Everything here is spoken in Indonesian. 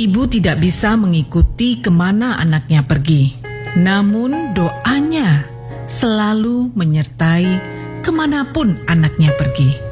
ibu tidak bisa mengikuti kemana anaknya pergi. Namun doanya selalu menyertai kemanapun anaknya pergi.